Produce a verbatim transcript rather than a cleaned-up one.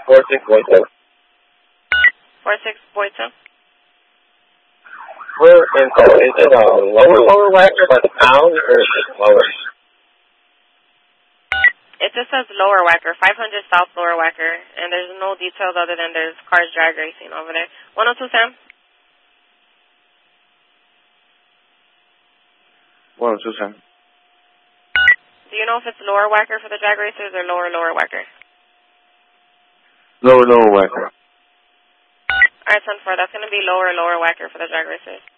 four six Boyton. four six Boyton. Where info? Is it a lower, lower whacker by the pound, or is it lower? It just says lower whacker, five hundred South lower whacker, and there's no details other than there's cars drag racing over there. one oh two Sam? one oh two Sam. Do you know if it's lower whacker for the drag racers or lower, lower whacker? Lower, lower whacker. Alright, ten four, that's going to be lower, lower whacker for the drag racers.